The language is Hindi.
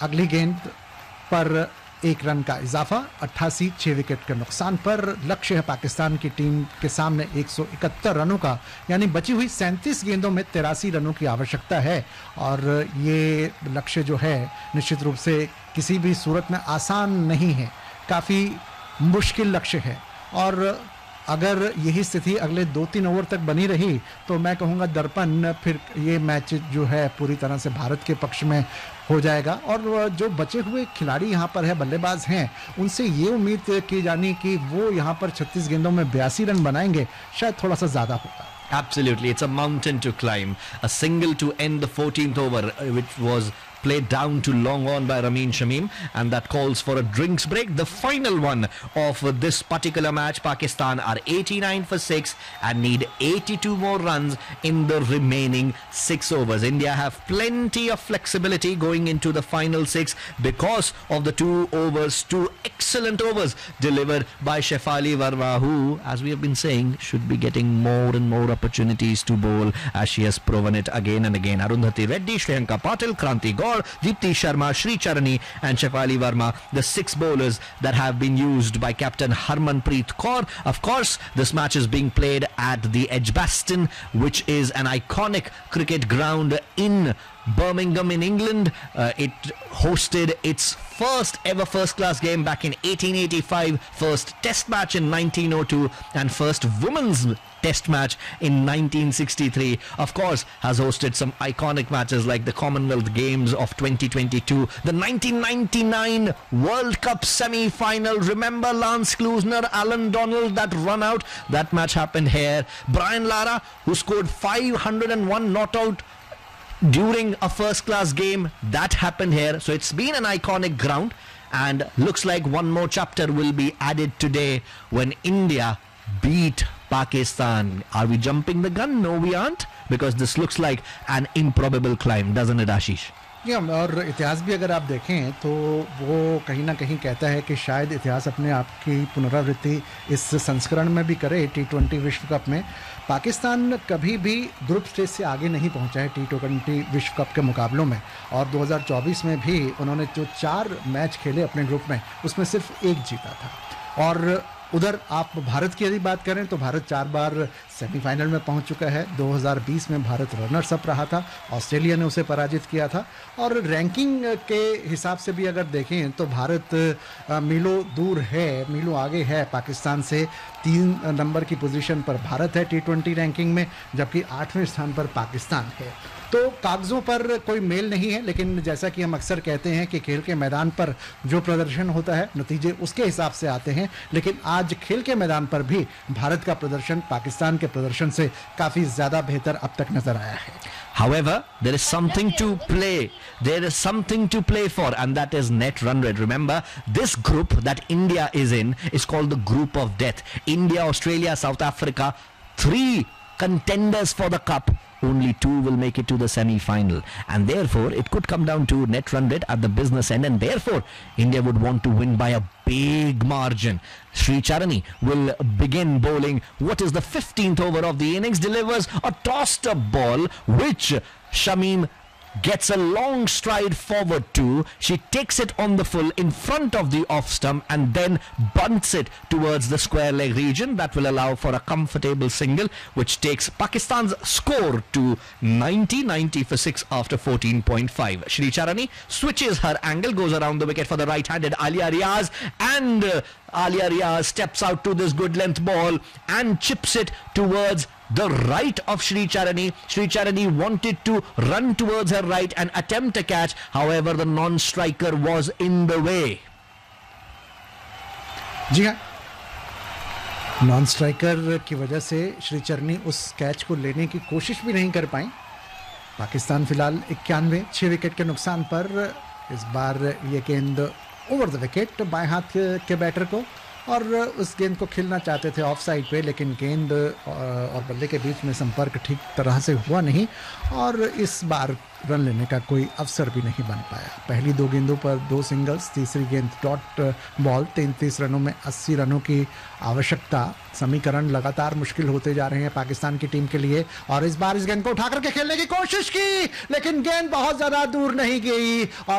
अगली गेंद पर 1 रन का इजाफा, 88, 6 विकेट के नुकसान पर। लक्ष्य है पाकिस्तान की टीम के सामने 171 रनों का, यानी बची हुई 37 गेंदों में 83 रनों की आवश्यकता है। और ये लक्ष्य जो है निश्चित रूप से किसी भी सूरत में आसान नहीं है, काफ़ी मुश्किल लक्ष्य है। और अगर यही स्थिति अगले 2-3 ओवर तक बनी रही तो मैं कहूँगा दर्पण फिर ये मैच जो है पूरी तरह से भारत के पक्ष में हो जाएगा। और जो बचे हुए खिलाड़ी यहाँ पर है, बल्लेबाज हैं, उनसे ये उम्मीद की जानी कि वो यहाँ पर 36 गेंदों में 82 रन बनाएंगे, शायद थोड़ा सा ज़्यादा होगा। Absolutely, it's a mountain to climb. A single to end the 14th over, which was played down to long on by Ramin Shamim, and that calls for a drinks break. The final one of this particular match. Pakistan are 89 for 6 and need 82 more runs in the remaining 6 overs. India have plenty of flexibility going into the final 6 because of the 2 overs, 2 excellent overs delivered by Shefali Verma, who, as we have been saying, should be getting more and more opportunities to bowl, as she has proven it again and again. Arundhati Reddy, Shreyanka Patil, Kranti Gaur, Deepti Sharma, Sri Charani and Shefali Verma, the 6 bowlers that have been used by Captain Harmanpreet Kaur. Of course, this match is being played at the Edgbaston, which is an iconic cricket ground in Birmingham in England. It hosted its first ever first class game back in 1885, first test match in 1902 and first women's test match in 1963. Of course, has hosted some iconic matches like the Commonwealth Games of 2022, the 1999 World Cup semi-final. Remember Lance Klusener, Alan Donald, that run out? That match happened here. Brian Lara, who scored 501 not out during a first class game, that happened here. So it's been an iconic ground, and looks like one more chapter will be added today when India beat Pakistan. Are we jumping the gun? No, we aren't, because this looks like an improbable climb, doesn't it, Ashish? और इतिहास भी अगर आप देखें तो वो कहीं ना कहीं कहता है कि शायद इतिहास अपने आप की पुनरावृत्ति इस संस्करण में भी करे। T20 विश्व कप में पाकिस्तान कभी भी ग्रुप स्टेज से आगे नहीं पहुंचा है T20 विश्व कप के मुकाबलों में। और 2024 में भी उन्होंने जो 4 मैच खेले अपने ग्रुप में, उसमें सिर्फ 1 जीता था। और उधर आप भारत की यदि बात करें तो भारत 4 बार सेमीफाइनल में पहुंच चुका है। 2020 में भारत रनर्स अप रहा था, ऑस्ट्रेलिया ने उसे पराजित किया था। और रैंकिंग के हिसाब से भी अगर देखें तो भारत मीलों दूर है, मीलों आगे है पाकिस्तान से। 3 नंबर की पोजीशन पर भारत है T20 रैंकिंग में, जबकि 8वें स्थान पर पाकिस्तान है। तो कागज़ों पर कोई मेल नहीं है, लेकिन जैसा कि हम अक्सर कहते हैं कि खेल के मैदान पर जो प्रदर्शन होता है नतीजे उसके हिसाब से आते हैं। लेकिन आज खेल के मैदान पर भी भारत का प्रदर्शन पाकिस्तान के प्रदर्शन से काफ़ी ज़्यादा बेहतर अब तक नजर आया है। However, there is something to play. There is something to play for, and that is net run rate. Remember, this group that India is in is called the group of death. India, Australia, South Africa, 3 contenders for the cup. Only 2 will make it to the semi-final, and therefore it could come down to net run rate at the business end, and therefore India would want to win by a big margin. Sri Charani will begin bowling. What is the 15th over of the innings? Delivers a tossed up ball which Shamim gets a long stride forward to. She takes it on the full in front of the off stump and then bunts it towards the square leg region. That will allow for a comfortable single, which takes Pakistan's score to 90 for 6 after 14.5. Shri Charani switches her angle, goes around the wicket for the right-handed Alia Riaz, and Alia Riaz steps out to this good length ball and chips it towards the right of Sri Charani. Sri Charani wanted to run towards her right and attempt a catch. However, the non-striker was in the way. जी हाँ, नॉन स्ट्राइकर की वजह से श्री चरनी उस कैच को लेने की कोशिश भी नहीं कर पाई। पाकिस्तान फिलहाल 91, 6 विकेट के नुकसान पर। इस बार ये गेंद ओवर द विकेट बाएं हाथ के बैटर को, और उस गेंद को खेलना चाहते थे ऑफ साइड पे, लेकिन गेंद और बल्ले के बीच में संपर्क ठीक तरह से हुआ नहीं और इस बार रन लेने का कोई अवसर भी नहीं बन पाया। पहली 2 गेंदों पर 2 सिंगल्स, तीसरी गेंद डॉट बॉल। 33 रनों में 80 रनों की आवश्यकता। समीकरण लगातार मुश्किल होते जा रहे हैं पाकिस्तान की टीम के लिए। और इस बार इस गेंद को उठा करके खेलने की कोशिश की, लेकिन गेंद बहुत ज़्यादा दूर नहीं गई और